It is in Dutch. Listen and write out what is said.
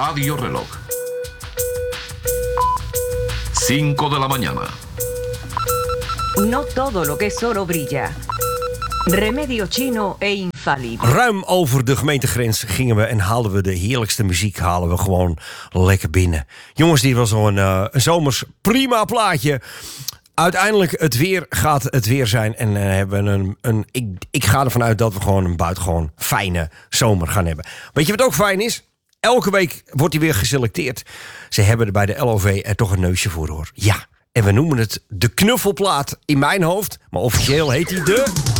radioreloj. 5 de la mañana. No todo lo que es oro brilla. Remedio chino e infalible. Ruim over de gemeentegrens gingen we en haalden we de heerlijkste muziek halen we gewoon lekker binnen. Jongens, dit was een zomers prima plaatje. Uiteindelijk, het weer gaat het weer zijn. En hebben ik ga ervan uit dat we gewoon een buitengewoon fijne zomer gaan hebben. Weet je wat ook fijn is? Elke week wordt hij weer geselecteerd. Ze hebben er bij de LOV er toch een neusje voor, hoor. Ja, en we noemen het de knuffelplaat in mijn hoofd. Maar officieel heet hij de...